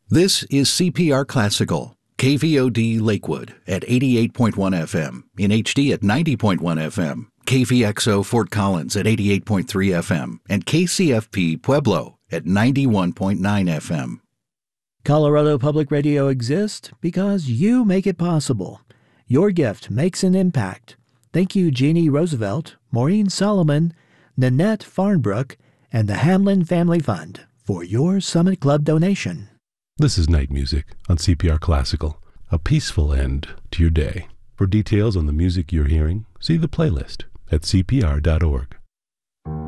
This is CPR Classical, KVOD Lakewood at 88.1 FM, in HD at 90.1 FM, KVXO Fort Collins at 88.3 FM, and KCFP Pueblo at 91.9 FM. Colorado Public Radio exists because you make it possible. Your gift makes an impact. Thank you, Jeannie Roosevelt, Maureen Solomon, Nanette Farnbrook, and the Hamlin Family Fund for your Summit Club donation. This is Night Music on CPR Classical, a peaceful end to your day. For details on the music you're hearing, see the playlist at cpr.org.